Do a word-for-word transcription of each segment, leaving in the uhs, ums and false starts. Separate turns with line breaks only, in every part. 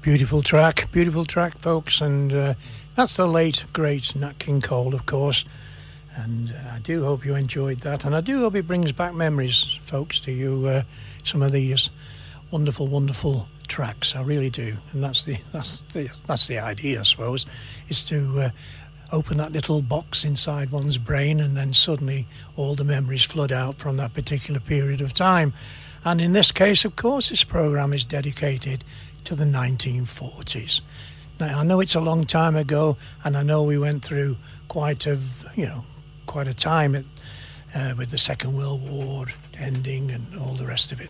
Beautiful track, beautiful track, folks, and uh, that's the late, great Nat King Cole, of course, and uh, I do hope you enjoyed that, and I do hope it brings back memories, folks, to you, uh, some of these wonderful, wonderful tracks. I really do, and that's the that's the that's the idea, I suppose, is to uh, open that little box inside one's brain, and then suddenly all the memories flood out from that particular period of time. And in this case, of course, this programme is dedicated to the nineteen forties. Now, I know it's a long time ago, and I know we went through quite a, you know, quite a time at, uh, with the Second World War ending and all the rest of it.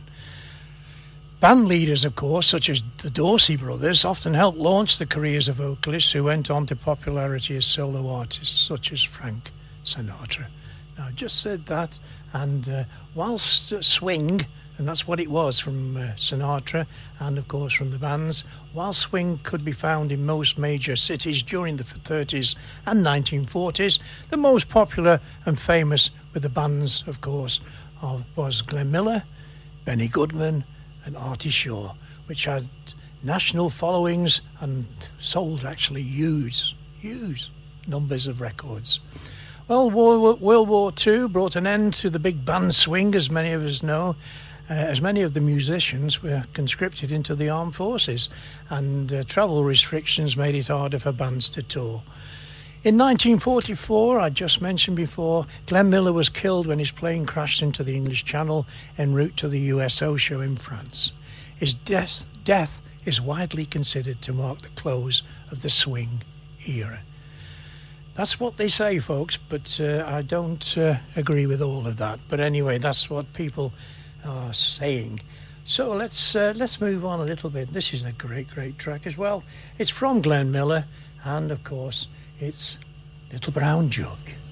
Band leaders, of course, such as the Dorsey brothers, often helped launch the careers of vocalists who went on to popularity as solo artists, such as Frank Sinatra. Now, I just said that, and uh, whilst uh, swing, and that's what it was from uh, Sinatra and, of course, from the bands, while swing could be found in most major cities during the thirties and nineteen forties, the most popular and famous with the bands, of course, of, was Glenn Miller, Benny Goodman, and Artie Shaw, which had national followings and sold actually huge, huge numbers of records. Well, World War Two brought an end to the big band swing, as many of us know, uh, as many of the musicians were conscripted into the armed forces, and uh, travel restrictions made it harder for bands to tour. In nineteen forty-four, I just mentioned before, Glenn Miller was killed when his plane crashed into the English Channel en route to the U S O show in France. His death, death is widely considered to mark the close of the swing era. That's what they say, folks, but uh, I don't uh, agree with all of that. But anyway, that's what people are saying. So let's uh, let's move on a little bit. This is a great, great track as well. It's from Glenn Miller, and of course, it's Little Brown Jug.